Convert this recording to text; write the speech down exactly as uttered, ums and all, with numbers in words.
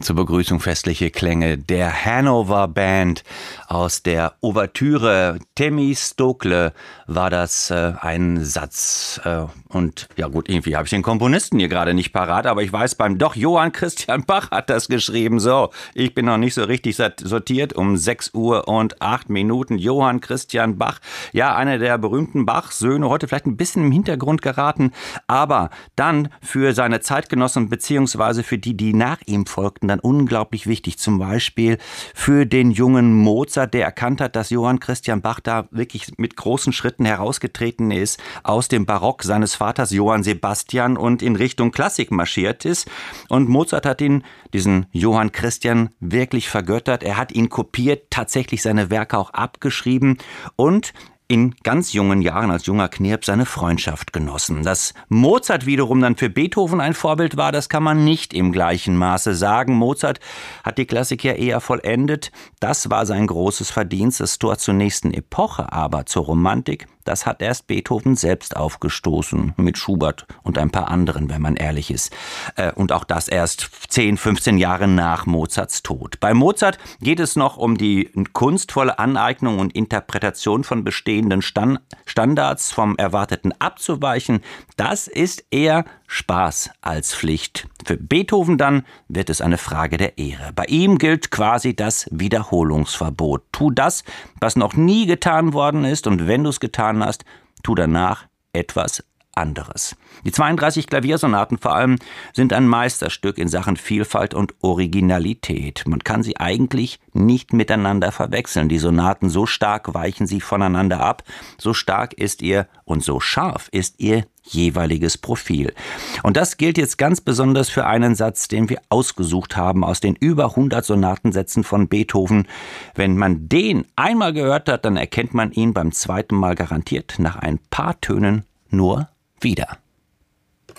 Zur Begrüßung festliche Klänge der Hanover Band aus der Ouvertüre Themistokle war das äh, ein Satz. Äh, und ja gut, irgendwie habe ich den Komponisten hier gerade nicht parat, aber ich weiß beim doch, Johann Christian Bach hat das geschrieben. So, ich bin noch nicht so richtig sortiert um sechs Uhr und acht Minuten. Johann Christian Bach, ja, einer der berühmten Bach-Söhne, heute vielleicht ein bisschen im Hintergrund geraten, aber dann für seine Zeitgenossen beziehungsweise für die, die nach ihm folgten, dann unglaublich wichtig. Zum Beispiel für den jungen Mozart, der erkannt hat, dass Johann Christian Bach da wirklich mit großen Schritten herausgetreten ist aus dem Barock seines Vaters Johann Sebastian und in Richtung Klassik marschiert ist. Und Mozart hat ihn, diesen Johann Christian, wirklich vergöttert. Er hat ihn kopiert, tatsächlich seine Werke auch abgeschrieben und in ganz jungen Jahren als junger Knirps seine Freundschaft genossen. Dass Mozart wiederum dann für Beethoven ein Vorbild war, das kann man nicht im gleichen Maße sagen. Mozart hat die Klassik ja eher vollendet. Das war sein großes Verdienst, das Tor zur nächsten Epoche, aber zur Romantik, das hat erst Beethoven selbst aufgestoßen, mit Schubert und ein paar anderen, wenn man ehrlich ist. Und auch das erst zehn, fünfzehn Jahre nach Mozarts Tod. Bei Mozart geht es noch um die kunstvolle Aneignung und Interpretation von bestehenden Standards, vom Erwarteten abzuweichen. Das ist eher Spaß als Pflicht. Für Beethoven dann wird es eine Frage der Ehre. Bei ihm gilt quasi das Wiederholungsverbot. Tu das, was noch nie getan worden ist, und wenn du es getan hast, tu danach etwas anderes. Die zweiunddreißig Klaviersonaten vor allem sind ein Meisterstück in Sachen Vielfalt und Originalität. Man kann sie eigentlich nicht miteinander verwechseln. Die Sonaten, so stark weichen sie voneinander ab, so stark ist ihr und so scharf ist ihr jeweiliges Profil. Und das gilt jetzt ganz besonders für einen Satz, den wir ausgesucht haben aus den über hundert Sonatensätzen von Beethoven. Wenn man den einmal gehört hat, dann erkennt man ihn beim zweiten Mal garantiert nach ein paar Tönen nur wieder.